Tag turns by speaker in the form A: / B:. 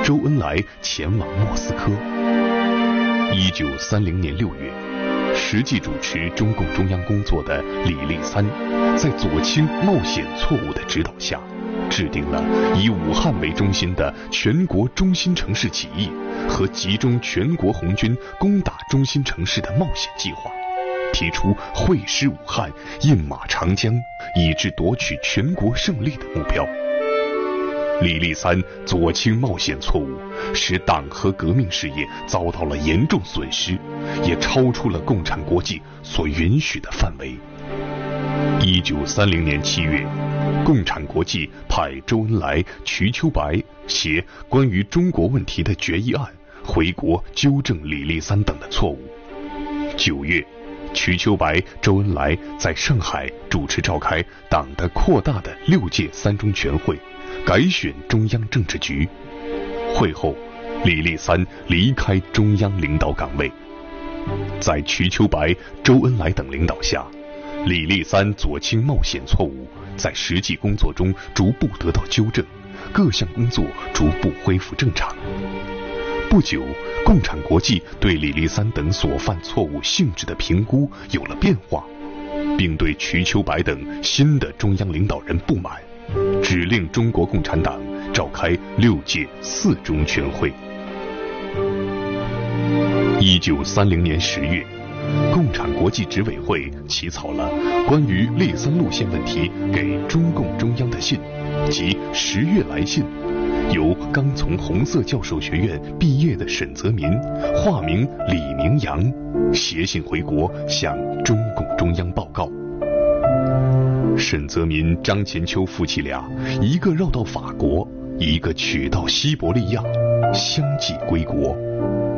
A: 周恩来前往莫斯科。1930年6月，实际主持中共中央工作的李立三，在左倾冒险错误的指导下，制定了以武汉为中心的全国中心城市起义和集中全国红军攻打中心城市的冒险计划，提出会师武汉、印马长江，以致夺取全国胜利的目标。李立三左倾冒险错误，使党和革命事业遭到了严重损失，也超出了共产国际所允许的范围。1930年7月，共产国际派周恩来、瞿秋白携关于中国问题的决议案回国纠正李立三等的错误。9月，瞿秋白、周恩来在上海主持召开党的扩大的6届三中全会，改选中央政治局。会后，李立三离开中央领导岗位。在瞿秋白、周恩来等领导下，李立三左倾冒险错误在实际工作中逐步得到纠正，各项工作逐步恢复正常。不久，共产国际对李立三等所犯错误性质的评估有了变化，并对瞿秋白等新的中央领导人不满，指令中国共产党召开6届四中全会。1930年10月，共产国际执委会起草了关于立三路线问题给中共中央的信，即10月来信，由刚从红色教授学院毕业的沈泽民（化名李明阳）携信回国向中共中央报告。沈泽民、张前秋夫妻俩，一个绕到法国，一个取到西伯利亚，相继归国。